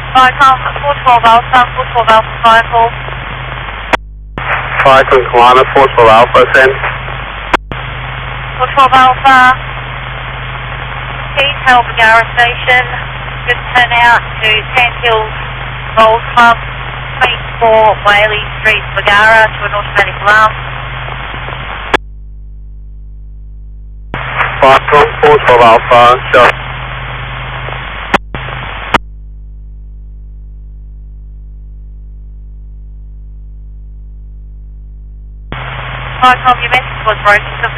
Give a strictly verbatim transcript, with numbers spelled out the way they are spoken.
Vicom, four twelve Alpha, four twelve Alpha, fire call. Vicom Kalana, four twelve Alpha, send. four twelve Alpha, T-Tel Bargara Station, just turn out to Sandhills Golf Club, twenty-four Whaley Street, Bargara, to an automatic alarm. Vicom, four twelve Alpha, show. Vicom, your message was broken.